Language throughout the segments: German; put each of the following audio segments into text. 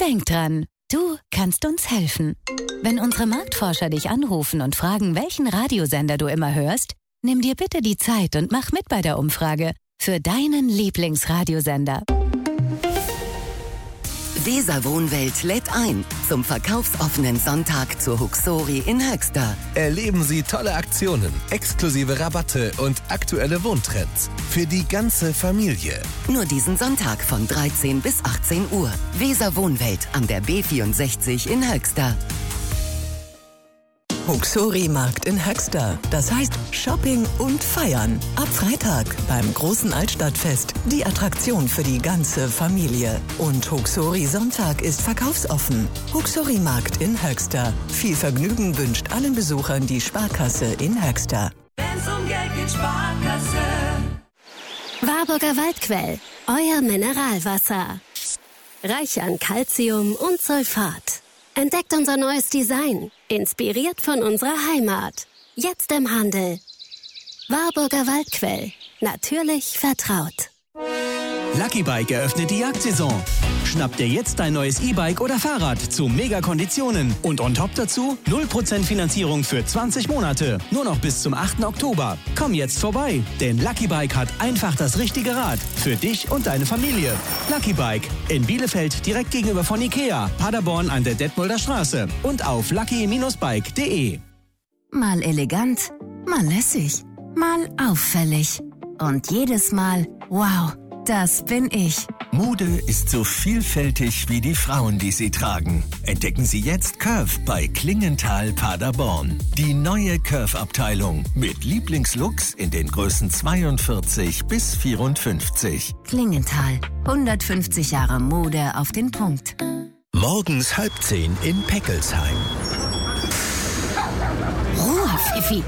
Denk dran, du kannst uns helfen. Wenn unsere Marktforscher dich anrufen und fragen, welchen Radiosender du immer hörst, nimm dir bitte die Zeit und mach mit bei der Umfrage für deinen Lieblingsradiosender. Weser Wohnwelt lädt ein zum verkaufsoffenen Sonntag zur Huxori in Höxter. Erleben Sie tolle Aktionen, exklusive Rabatte und aktuelle Wohntrends für die ganze Familie. Nur diesen Sonntag von 13 bis 18 Uhr. Weser Wohnwelt an der B64 in Höxter. Huxori-Markt in Höxter. Das heißt Shopping und Feiern. Ab Freitag beim großen Altstadtfest. Die Attraktion für die ganze Familie. Und Huxori-Sonntag ist verkaufsoffen. Huxori-Markt in Höxter. Viel Vergnügen wünscht allen Besuchern die Sparkasse in Höxter. Wenn's um Geld geht, Sparkasse. Warburger Waldquell. Euer Mineralwasser. Reich an Calcium und Sulfat. Entdeckt unser neues Design, inspiriert von unserer Heimat. Jetzt im Handel. Warburger Waldquell. Natürlich vertraut. Lucky Bike eröffnet die Jagdsaison. Schnapp dir jetzt dein neues E-Bike oder Fahrrad zu Mega-Konditionen. Und on top dazu 0% Finanzierung für 20 Monate. Nur noch bis zum 8. Oktober. Komm jetzt vorbei, denn Lucky Bike hat einfach das richtige Rad. Für dich und deine Familie. Lucky Bike in Bielefeld direkt gegenüber von Ikea. Paderborn an der Detmolder Straße. Und auf lucky-bike.de. Mal elegant, mal lässig, mal auffällig. Und jedes Mal, wow, das bin ich. Mode ist so vielfältig wie die Frauen, die sie tragen. Entdecken Sie jetzt Curve bei Klingenthal Paderborn. Die neue Curve-Abteilung mit Lieblingslooks in den Größen 42 bis 54. Klingenthal, 150 Jahre Mode auf den Punkt. Morgens 9:30 in Peckelsheim. Ruhe, Pfiffi.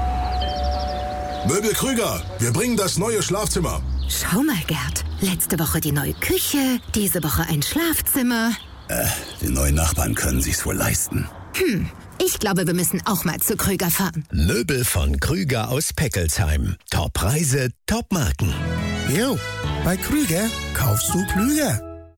Möbel Krüger, wir bringen das neue Schlafzimmer. Schau mal, Gerd. Letzte Woche die neue Küche, diese Woche ein Schlafzimmer. Die neuen Nachbarn können sich's wohl leisten. Ich glaube, wir müssen auch mal zu Krüger fahren. Möbel von Krüger aus Peckelsheim. Top-Preise, Top-Marken. Jo, bei Krüger kaufst du klüger.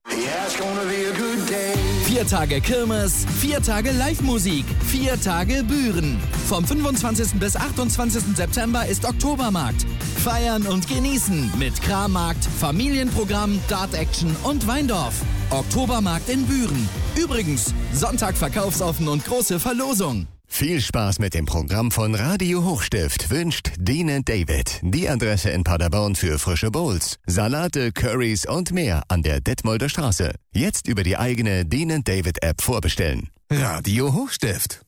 4 Tage Kirmes, 4 Tage Live-Musik, 4 Tage Büren. Vom 25. bis 28. September ist Oktobermarkt. Feiern und genießen mit Krammarkt, Familienprogramm, Dart-Action und Weindorf. Oktobermarkt in Büren. Übrigens, Sonntag verkaufsoffen und große Verlosung. Viel Spaß mit dem Programm von Radio Hochstift wünscht Dean & David. Die Adresse in Paderborn für frische Bowls, Salate, Currys und mehr an der Detmolder Straße. Jetzt über die eigene Dean & David App vorbestellen. Radio Hochstift.